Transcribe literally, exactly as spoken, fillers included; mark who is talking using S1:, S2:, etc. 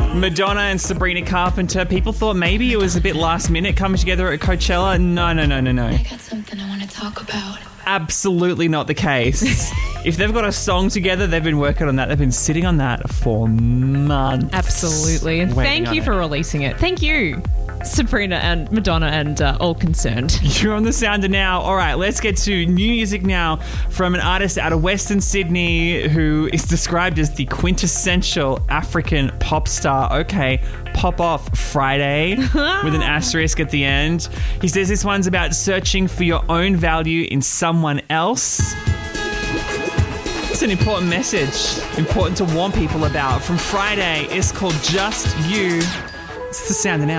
S1: Madonna and Sabrina Carpenter. People thought maybe it was a bit last minute coming together at Coachella. No, no, no, no, no.
S2: I got something I want to talk about.
S1: Absolutely not the case. If they've got a song together, they've been working on that. They've been sitting on that for months.
S3: Absolutely. And thank you for releasing it. Thank you, Sabrina and Madonna and uh, all concerned.
S1: You're on the Sounder now. All right, let's get to new music now from an artist out of Western Sydney who is described as the quintessential African pop star. Okay, pop off Friday with an asterisk at the end. He says this one's about searching for your own value in someone else. It's an important message, important to warn people about. From Friday, it's called Just You. It's the Sounder now.